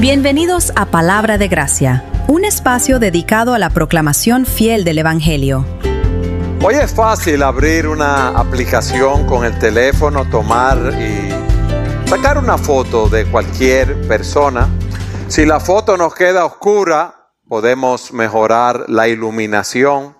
Bienvenidos a Palabra de Gracia, un espacio dedicado a la proclamación fiel del Evangelio. Hoy es fácil abrir una aplicación con el teléfono, tomar y sacar una foto de cualquier persona. Si la foto nos queda oscura, podemos mejorar la iluminación.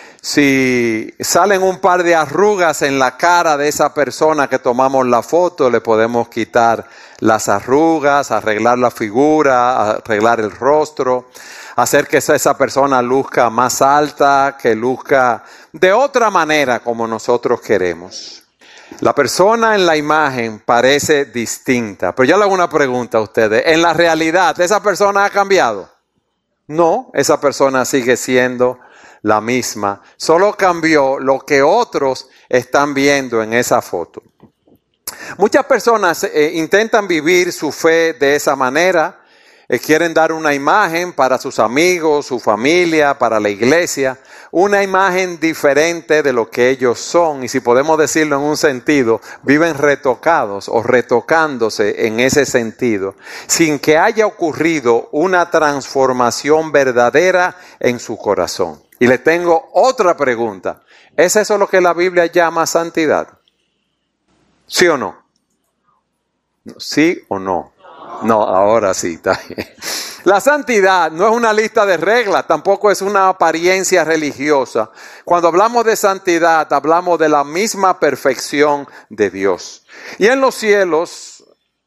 Si salen un par de arrugas en la cara de esa persona que tomamos la foto, le podemos quitar las arrugas, arreglar la figura, arreglar el rostro, hacer que esa persona luzca más alta, que luzca de otra manera como nosotros queremos. La persona en la imagen parece distinta, pero yo le hago una pregunta a ustedes. ¿En la realidad esa persona ha cambiado? No, esa persona sigue siendo la misma, solo cambió lo que otros están viendo en esa foto. Muchas personas intentan vivir su fe de esa manera, quieren dar una imagen para sus amigos, su familia, para la iglesia, una imagen diferente de lo que ellos son, y si podemos decirlo en un sentido, viven retocados o retocándose en ese sentido, sin que haya ocurrido una transformación verdadera en su corazón. Y le tengo otra pregunta. ¿Es eso lo que la Biblia llama santidad? ¿Sí o no? ¿Sí o no? No, ahora sí, está bien. La santidad no es una lista de reglas, tampoco es una apariencia religiosa. Cuando hablamos de santidad, hablamos de la misma perfección de Dios. Y en los cielos,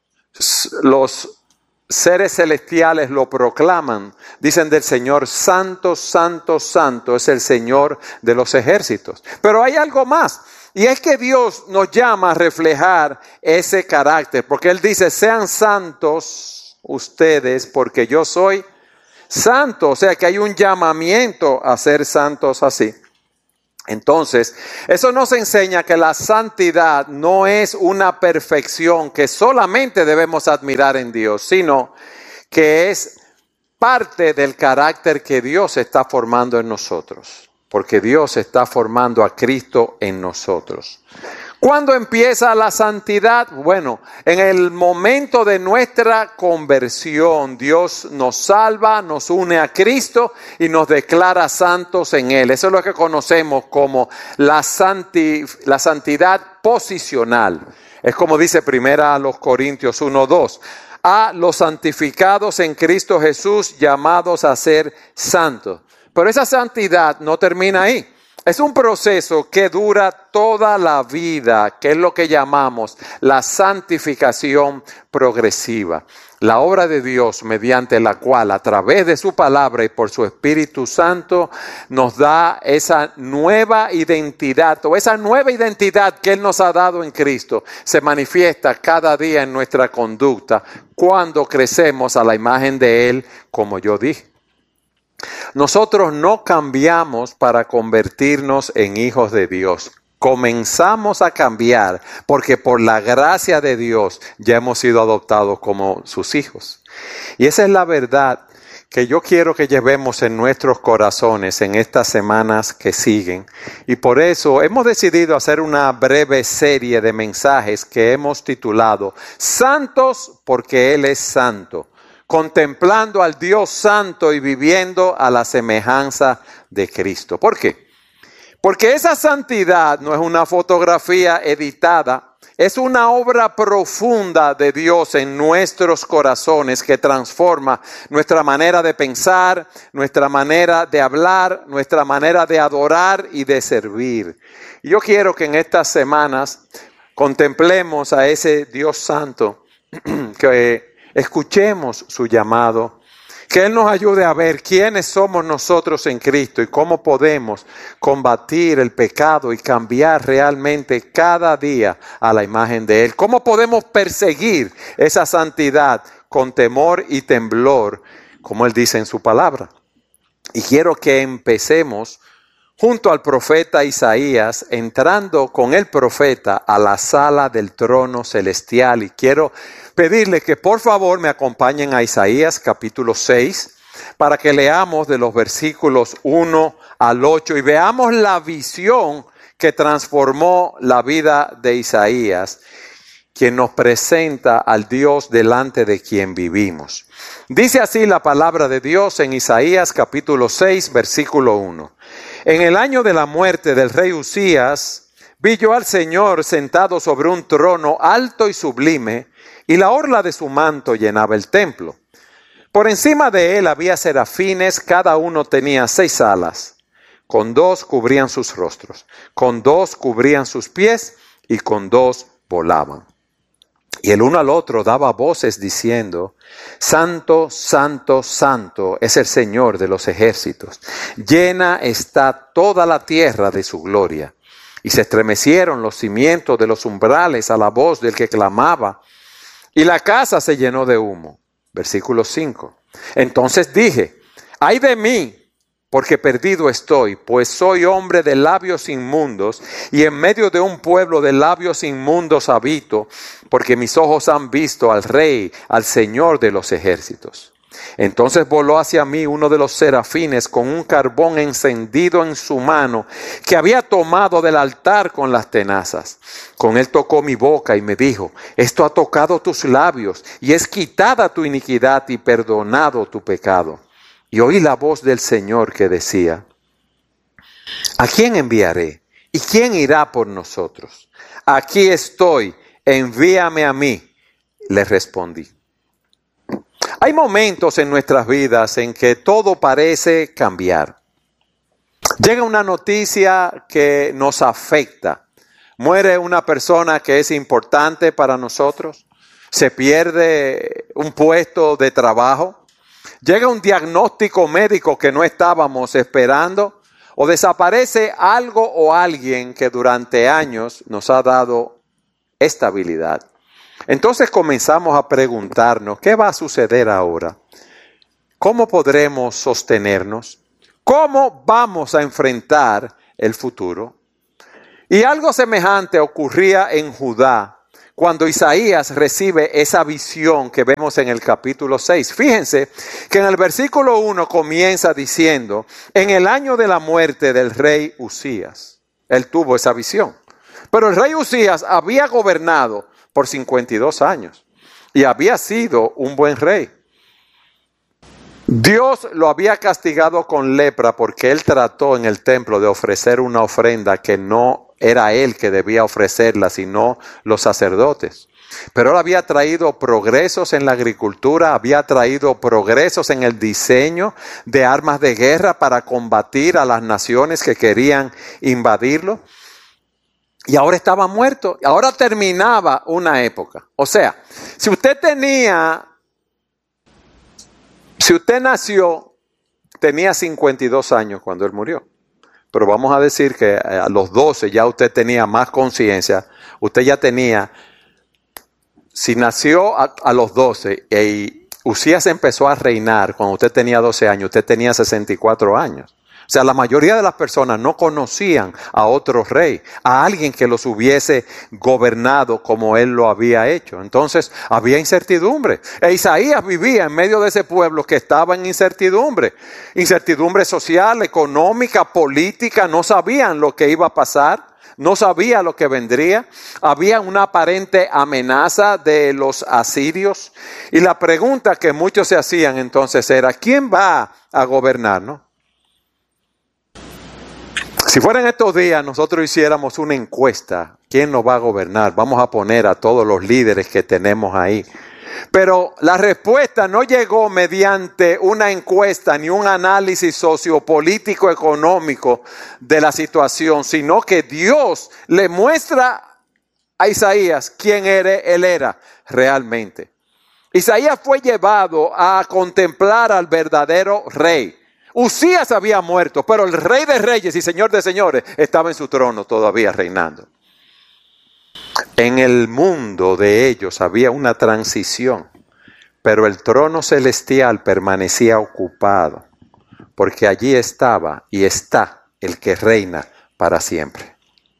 los seres celestiales lo proclaman, dicen del Señor, santo, santo, santo es el Señor de los ejércitos. Pero hay algo más, y es que Dios nos llama a reflejar ese carácter, porque Él dice, sean santos ustedes, porque yo soy santo. O sea que hay un llamamiento a ser santos así. Entonces, eso nos enseña que la santidad no es una perfección que solamente debemos admirar en Dios, sino que es parte del carácter que Dios está formando en nosotros, porque Dios está formando a Cristo en nosotros. ¿Cuándo empieza la santidad? Bueno, en el momento de nuestra conversión, Dios nos salva, nos une a Cristo y nos declara santos en Él. Eso es lo que conocemos como la santidad posicional. Es como dice 1 Corintios 1:2. A los santificados en Cristo Jesús, llamados a ser santos. Pero esa santidad no termina ahí. Es un proceso que dura toda la vida, que es lo que llamamos la santificación progresiva. La obra de Dios mediante la cual a través de su palabra y por su Espíritu Santo nos da esa nueva identidad o esa nueva identidad que Él nos ha dado en Cristo se manifiesta cada día en nuestra conducta cuando crecemos a la imagen de Él, como yo dije. Nosotros no cambiamos para convertirnos en hijos de Dios. Comenzamos a cambiar porque por la gracia de Dios ya hemos sido adoptados como sus hijos. Y esa es la verdad que yo quiero que llevemos en nuestros corazones en estas semanas que siguen. Y por eso hemos decidido hacer una breve serie de mensajes que hemos titulado Santos porque Él es santo. Contemplando al Dios santo y viviendo a la semejanza de Cristo. ¿Por qué? Porque esa santidad no es una fotografía editada, es una obra profunda de Dios en nuestros corazones que transforma nuestra manera de pensar, nuestra manera de hablar, nuestra manera de adorar y de servir. Y yo quiero que en estas semanas contemplemos a ese Dios santo que escuchemos su llamado, que Él nos ayude a ver quiénes somos nosotros en Cristo y cómo podemos combatir el pecado y cambiar realmente cada día a la imagen de Él. Cómo podemos perseguir esa santidad con temor y temblor, como Él dice en su palabra. Y quiero que empecemos junto al profeta Isaías, entrando con el profeta a la sala del trono celestial. Y quiero pedirle que por favor me acompañen a Isaías capítulo 6 para que leamos de los versículos 1 al 8 y veamos la visión que transformó la vida de Isaías. quien nos presenta al Dios delante de quien vivimos. Dice así la palabra de Dios en Isaías capítulo 6, versículo 1. En el año de la muerte del rey Usías, vi yo al Señor sentado sobre un trono alto y sublime, y la orla de su manto llenaba el templo. Por encima de él había serafines, cada uno tenía 6 alas. Con 2 cubrían sus rostros, con 2 cubrían sus pies, y con 2 volaban. Y el uno al otro daba voces diciendo: Santo, santo, santo es el Señor de los ejércitos. Llena está toda la tierra de su gloria. Y se estremecieron los cimientos de los umbrales a la voz del que clamaba, y la casa se llenó de humo. Versículo 5. Entonces dije: ay de mí, porque perdido estoy, pues soy hombre de labios inmundos, y en medio de un pueblo de labios inmundos habito, porque mis ojos han visto al Rey, al Señor de los ejércitos. Entonces voló hacia mí uno de los serafines con un carbón encendido en su mano, que había tomado del altar con las tenazas. Con él tocó mi boca y me dijo: esto ha tocado tus labios, y es quitada tu iniquidad y perdonado tu pecado. Y oí la voz del Señor que decía: ¿a quién enviaré? ¿Y quién irá por nosotros? Aquí estoy, envíame a mí, le respondí. Hay momentos en nuestras vidas en que todo parece cambiar. Llega una noticia que nos afecta. Muere una persona que es importante para nosotros. Se pierde un puesto de trabajo. Llega un diagnóstico médico que no estábamos esperando. O desaparece algo o alguien que durante años nos ha dado estabilidad. Entonces comenzamos a preguntarnos: ¿qué va a suceder ahora? ¿Cómo podremos sostenernos? ¿Cómo vamos a enfrentar el futuro? Y algo semejante ocurría en Judá cuando Isaías recibe esa visión que vemos en el capítulo 6. Fíjense que en el versículo 1 comienza diciendo: en el año de la muerte del rey Usías. Él tuvo esa visión. Pero el rey Usías había gobernado por 52 años y había sido un buen rey. Dios lo había castigado con lepra porque él trató en el templo de ofrecer una ofrenda que no era él que debía ofrecerla, sino los sacerdotes. Pero él había traído progresos en la agricultura, había traído progresos en el diseño de armas de guerra para combatir a las naciones que querían invadirlo. Y ahora estaba muerto, ahora terminaba una época. O sea, si usted nació, tenía 52 años cuando él murió. Pero vamos a decir que a los 12 ya usted tenía más conciencia. Usted ya tenía, si nació a los 12 y Usías empezó a reinar cuando usted tenía 12 años, usted tenía 64 años. O sea, la mayoría de las personas no conocían a otro rey, a alguien que los hubiese gobernado como él lo había hecho. Entonces, había incertidumbre. E Isaías vivía en medio de ese pueblo que estaba en incertidumbre. Incertidumbre social, económica, política. No sabían lo que iba a pasar. No sabía lo que vendría. Había una aparente amenaza de los asirios. Y la pregunta que muchos se hacían entonces era: ¿quién va a gobernarnos? Si fueran estos días nosotros hiciéramos una encuesta, ¿quién nos va a gobernar? Vamos a poner a todos los líderes que tenemos ahí. Pero la respuesta no llegó mediante una encuesta ni un análisis sociopolítico económico de la situación, sino que Dios le muestra a Isaías quién él era realmente. Isaías fue llevado a contemplar al verdadero rey. Usías había muerto, pero el rey de reyes y señor de señores estaba en su trono todavía reinando. En el mundo de ellos había una transición, pero el trono celestial permanecía ocupado, porque allí estaba y está el que reina para siempre.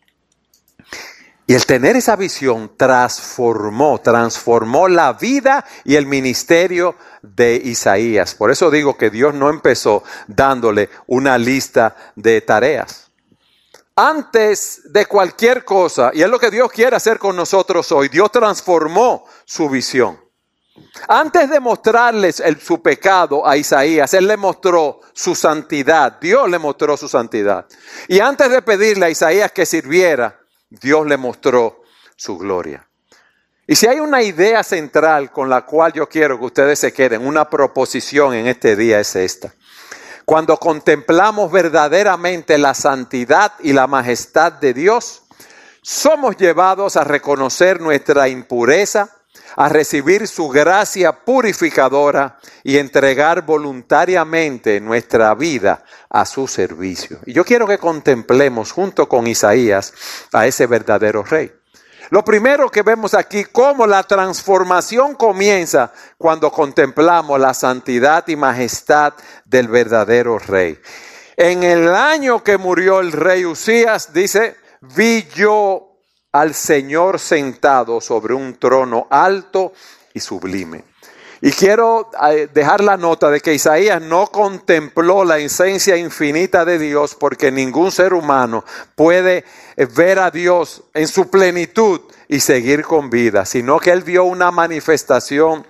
Y el tener esa visión transformó la vida y el ministerio de Isaías. Por eso digo que Dios no empezó dándole una lista de tareas. Antes de cualquier cosa, y es lo que Dios quiere hacer con nosotros hoy, Dios transformó su visión. Antes de mostrarles su pecado a Isaías, Él le mostró su santidad. Dios le mostró su santidad. Y antes de pedirle a Isaías que sirviera, Dios le mostró su gloria. Y si hay una idea central con la cual yo quiero que ustedes se queden, una proposición en este día es esta. Cuando contemplamos verdaderamente la santidad y la majestad de Dios, somos llevados a reconocer nuestra impureza, a recibir su gracia purificadora y entregar voluntariamente nuestra vida a su servicio. Y yo quiero que contemplemos junto con Isaías a ese verdadero rey. Lo primero que vemos aquí, cómo la transformación comienza cuando contemplamos la santidad y majestad del verdadero rey. En el año que murió el rey Usías, dice, vi yo al Señor sentado sobre un trono alto y sublime. Y quiero dejar la nota de que Isaías no contempló la esencia infinita de Dios, porque ningún ser humano puede ver a Dios en su plenitud y seguir con vida, sino que él vio una manifestación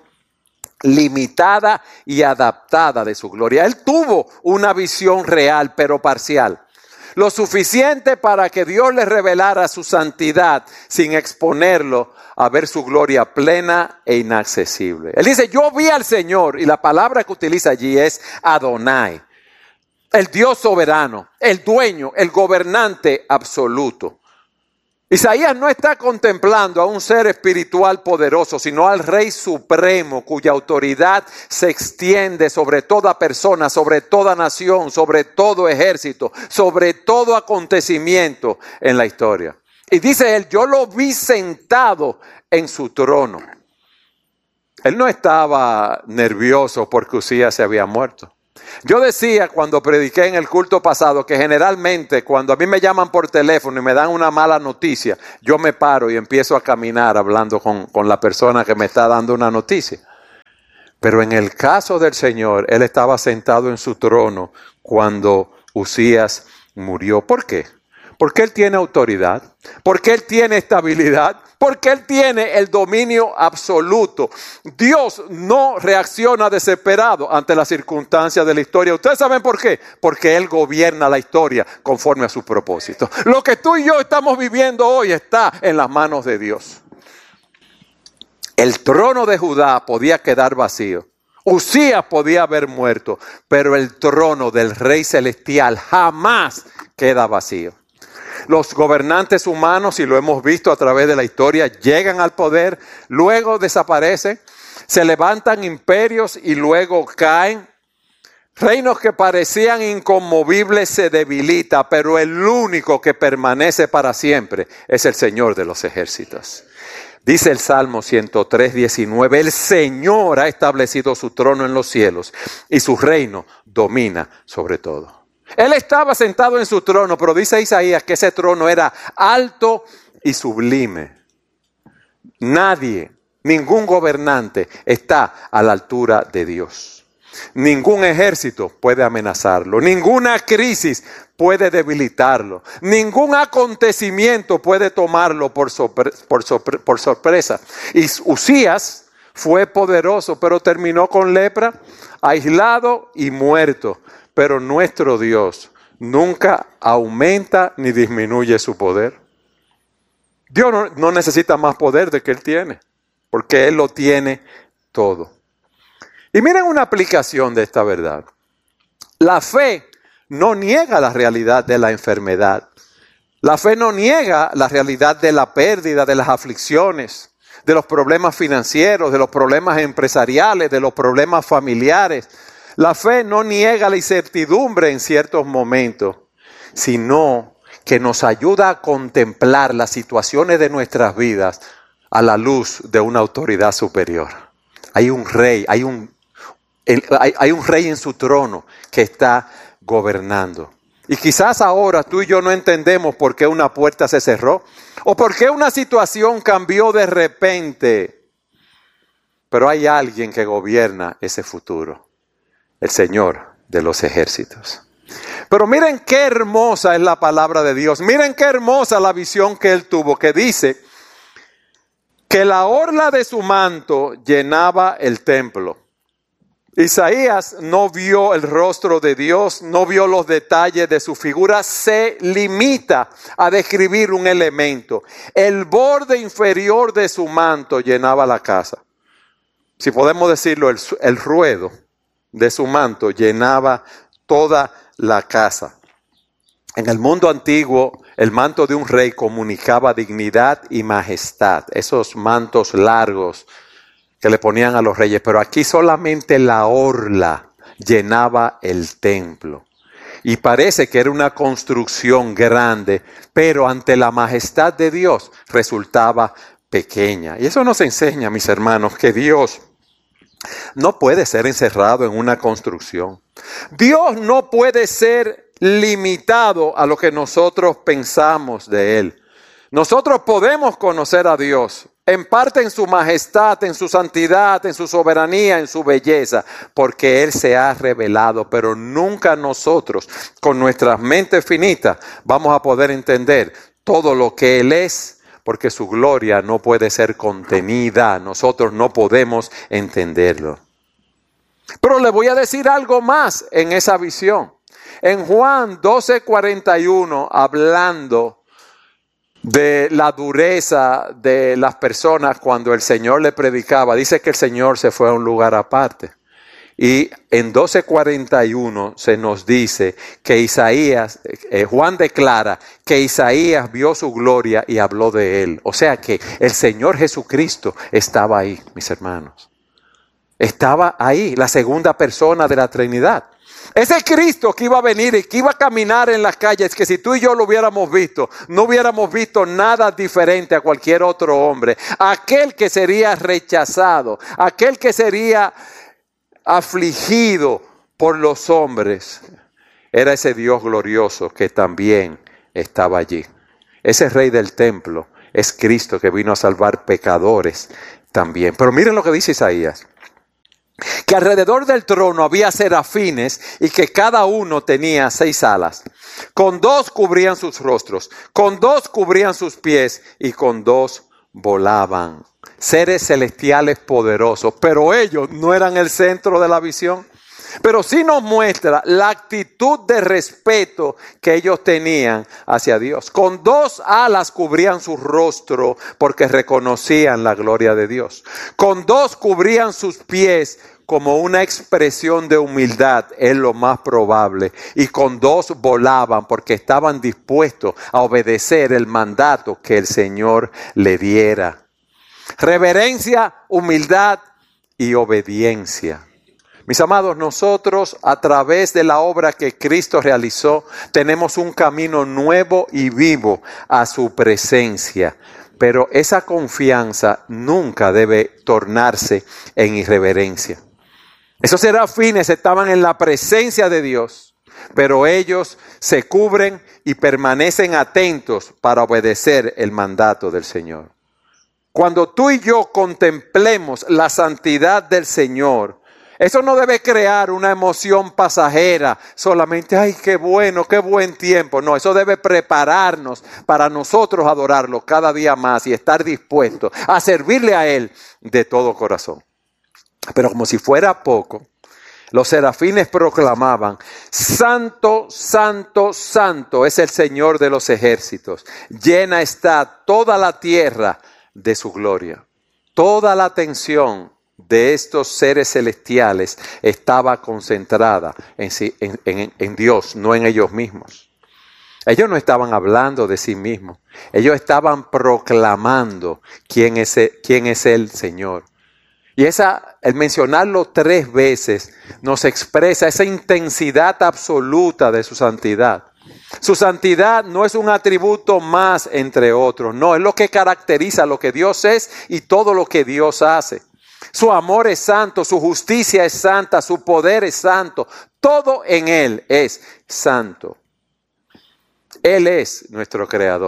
limitada y adaptada de su gloria. Él tuvo una visión real, pero parcial. Lo suficiente para que Dios le revelara su santidad sin exponerlo a ver su gloria plena e inaccesible. Él dice, yo vi al Señor, y la palabra que utiliza allí es Adonai, el Dios soberano, el dueño, el gobernante absoluto. Isaías no está contemplando a un ser espiritual poderoso, sino al Rey Supremo, cuya autoridad se extiende sobre toda persona, sobre toda nación, sobre todo ejército, sobre todo acontecimiento en la historia. Y dice él, yo lo vi sentado en su trono. Él no estaba nervioso porque Usías se había muerto. Yo decía cuando prediqué en el culto pasado que generalmente cuando a mí me llaman por teléfono y me dan una mala noticia, yo me paro y empiezo a caminar hablando con la persona que me está dando una noticia. Pero en el caso del Señor, Él estaba sentado en su trono cuando Usías murió. ¿Por qué? Porque Él tiene autoridad, porque Él tiene estabilidad, porque Él tiene el dominio absoluto. Dios no reacciona desesperado ante las circunstancias de la historia. ¿Ustedes saben por qué? Porque Él gobierna la historia conforme a su propósito. Lo que tú y yo estamos viviendo hoy está en las manos de Dios. El trono de Judá podía quedar vacío. Usías podía haber muerto, pero el trono del Rey Celestial jamás queda vacío. Los gobernantes humanos, y lo hemos visto a través de la historia, llegan al poder, luego desaparecen, se levantan imperios y luego caen. Reinos que parecían inconmovibles se debilitan, pero el único que permanece para siempre es el Señor de los ejércitos. Dice el Salmo 103:19, el Señor ha establecido su trono en los cielos y su reino domina sobre todo. Él estaba sentado en su trono, pero dice Isaías que ese trono era alto y sublime. Nadie, ningún gobernante está a la altura de Dios. Ningún ejército puede amenazarlo. Ninguna crisis puede debilitarlo. Ningún acontecimiento puede tomarlo por sorpresa. Y Usías fue poderoso, pero terminó con lepra, aislado y muerto. Pero nuestro Dios nunca aumenta ni disminuye su poder. Dios no necesita más poder de que Él tiene, porque Él lo tiene todo. Y miren una aplicación de esta verdad. La fe no niega la realidad de la enfermedad. La fe no niega la realidad de la pérdida, de las aflicciones, de los problemas financieros, de los problemas empresariales, de los problemas familiares. La fe no niega la incertidumbre en ciertos momentos, sino que nos ayuda a contemplar las situaciones de nuestras vidas a la luz de una autoridad superior. Hay un rey, hay un rey en su trono que está gobernando. Y quizás ahora tú y yo no entendemos por qué una puerta se cerró o por qué una situación cambió de repente. Pero hay alguien que gobierna ese futuro. El Señor de los ejércitos. Pero miren qué hermosa es la palabra de Dios. Miren qué hermosa la visión que él tuvo, que dice que la orla de su manto llenaba el templo. Isaías no vio el rostro de Dios, no vio los detalles de su figura, se limita a describir un elemento. El borde inferior de su manto llenaba la casa. Si podemos decirlo, el ruedo de su manto llenaba toda la casa. En el mundo antiguo, el manto de un rey comunicaba dignidad y majestad, esos mantos largos que le ponían a los reyes, pero aquí solamente la orla llenaba el templo. Y parece que era una construcción grande, pero ante la majestad de Dios resultaba pequeña. Y eso nos enseña, mis hermanos, que Dios no puede ser encerrado en una construcción. Dios no puede ser limitado a lo que nosotros pensamos de Él. Nosotros podemos conocer a Dios, en parte en su majestad, en su santidad, en su soberanía, en su belleza, porque Él se ha revelado, pero nunca nosotros, con nuestras mentes finitas, vamos a poder entender todo lo que Él es, porque su gloria no puede ser contenida, nosotros no podemos entenderlo. Pero le voy a decir algo más en esa visión. En Juan 12:41, hablando de la dureza de las personas cuando el Señor le predicaba, dice que el Señor se fue a un lugar aparte. Y en 12:41 se nos dice que Juan declara que Isaías vio su gloria y habló de él. O sea que el Señor Jesucristo estaba ahí, mis hermanos. Estaba ahí, la segunda persona de la Trinidad. Ese Cristo que iba a venir y que iba a caminar en las calles, que si tú y yo lo hubiéramos visto, no hubiéramos visto nada diferente a cualquier otro hombre. Aquel que sería rechazado, aquel que sería afligido por los hombres, era ese Dios glorioso que también estaba allí. Ese Rey del templo es Cristo que vino a salvar pecadores también. Pero miren lo que dice Isaías. Que alrededor del trono había serafines y que cada uno tenía 6 alas. Con 2 cubrían sus rostros, con 2 cubrían sus pies y con 2 volaban. Seres celestiales poderosos, pero ellos no eran el centro de la visión. Pero sí nos muestra la actitud de respeto que ellos tenían hacia Dios. Con 2 alas cubrían su rostro porque reconocían la gloria de Dios. Con 2 cubrían sus pies como una expresión de humildad, es lo más probable. Y con 2 volaban porque estaban dispuestos a obedecer el mandato que el Señor le diera. Reverencia, humildad y obediencia. Mis amados, nosotros a través de la obra que Cristo realizó, tenemos un camino nuevo y vivo a su presencia. Pero esa confianza nunca debe tornarse en irreverencia. Esos serafines estaban en la presencia de Dios, pero ellos se cubren y permanecen atentos para obedecer el mandato del Señor. Cuando tú y yo contemplemos la santidad del Señor, eso no debe crear una emoción pasajera, solamente, ay, qué bueno, qué buen tiempo. No, eso debe prepararnos para nosotros adorarlo cada día más y estar dispuestos a servirle a Él de todo corazón. Pero como si fuera poco, los serafines proclamaban, Santo, Santo, Santo es el Señor de los ejércitos. Llena está toda la tierra de su gloria. Toda la atención de estos seres celestiales estaba concentrada en Dios, no en ellos mismos. Ellos no estaban hablando de sí mismos. Ellos estaban proclamando quién es el Señor. Y el mencionarlo 3 veces nos expresa esa intensidad absoluta de su santidad. Su santidad no es un atributo más entre otros, no, es lo que caracteriza lo que Dios es y todo lo que Dios hace. Su amor es santo, su justicia es santa, su poder es santo, todo en Él es santo. Él es nuestro creador.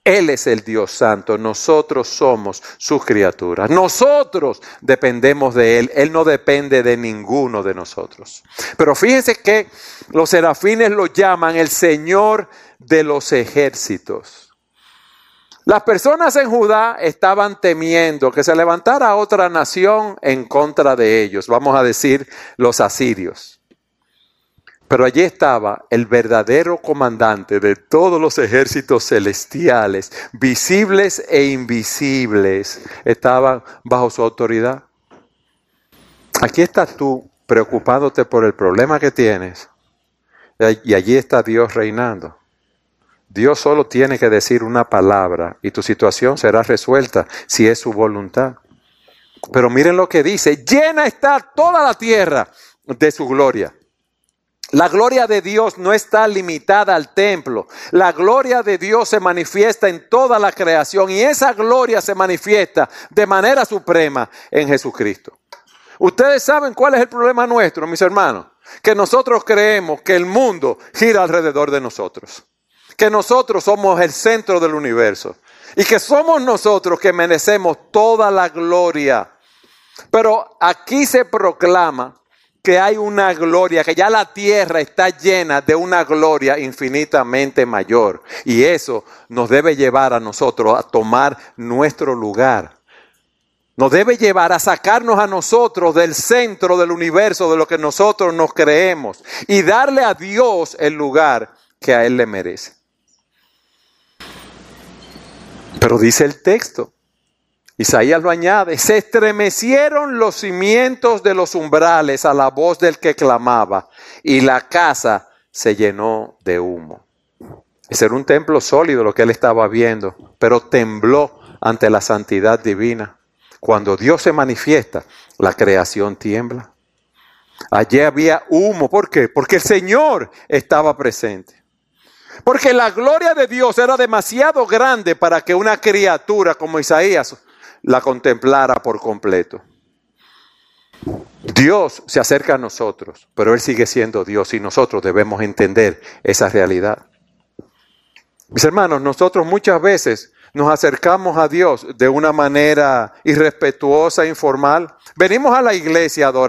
Él es el Dios Santo, nosotros somos sus criaturas. Nosotros dependemos de Él, Él no depende de ninguno de nosotros. Pero fíjense que los serafines lo llaman el Señor de los ejércitos. Las personas en Judá estaban temiendo que se levantara otra nación en contra de ellos, vamos a decir los asirios. Pero allí estaba el verdadero comandante de todos los ejércitos celestiales, visibles e invisibles, estaban bajo su autoridad. Aquí estás tú preocupándote por el problema que tienes y allí está Dios reinando. Dios solo tiene que decir una palabra y tu situación será resuelta si es su voluntad. Pero miren lo que dice, llena está toda la tierra de su gloria. La gloria de Dios no está limitada al templo. La gloria de Dios se manifiesta en toda la creación y esa gloria se manifiesta de manera suprema en Jesucristo. Ustedes saben cuál es el problema nuestro, mis hermanos, que nosotros creemos que el mundo gira alrededor de nosotros, que nosotros somos el centro del universo y que somos nosotros que merecemos toda la gloria. Pero aquí se proclama que hay una gloria, que ya la tierra está llena de una gloria infinitamente mayor. Y eso nos debe llevar a nosotros a tomar nuestro lugar. Nos debe llevar a sacarnos a nosotros del centro del universo, de lo que nosotros nos creemos, y darle a Dios el lugar que a Él le merece. Pero dice el texto, Isaías lo añade, se estremecieron los cimientos de los umbrales a la voz del que clamaba y la casa se llenó de humo. Ese era un templo sólido lo que él estaba viendo, pero tembló ante la santidad divina. Cuando Dios se manifiesta, la creación tiembla. Allí había humo. ¿Por qué? Porque el Señor estaba presente. Porque la gloria de Dios era demasiado grande para que una criatura como Isaías la contemplara por completo. Dios se acerca a nosotros, pero Él sigue siendo Dios y nosotros debemos entender esa realidad. Mis hermanos, nosotros muchas veces nos acercamos a Dios de una manera irrespetuosa, informal. Venimos a la iglesia a adorar.